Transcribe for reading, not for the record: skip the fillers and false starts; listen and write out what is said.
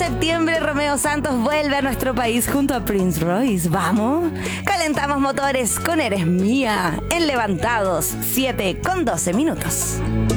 septiembre, Romeo Santos vuelve a nuestro país junto a Prince Royce. Vamos, calentamos motores con Eres Mía en Levantados, 7:12 minutos.